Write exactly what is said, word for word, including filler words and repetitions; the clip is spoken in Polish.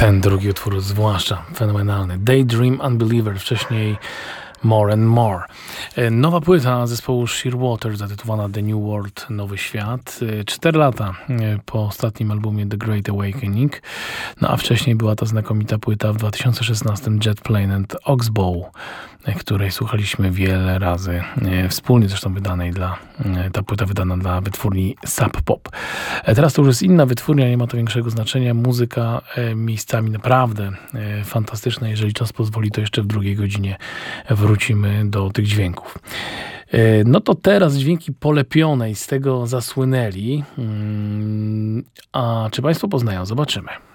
Ten drugi utwór zwłaszcza fenomenalny. Daydream Unbeliever, wcześniej More and More. Nowa płyta zespołu Shearwater zatytułowana The New World, Nowy Świat. Cztery lata po ostatnim albumie The Great Awakening. No a wcześniej była ta znakomita płyta w dwa tysiące szesnastym Jet Plane and Oxbow, której słuchaliśmy wiele razy. Wspólnie zresztą wydanej dla, ta płyta wydana dla wytwórni Sub Pop. Teraz to już jest inna wytwórnia, nie ma to większego znaczenia. Muzyka miejscami naprawdę fantastyczna. Jeżeli czas pozwoli, to jeszcze w drugiej godzinie wrócimy do tych dźwięków. No to teraz dźwięki Polepionej, z tego zasłynęli. A czy Państwo poznają? Zobaczymy.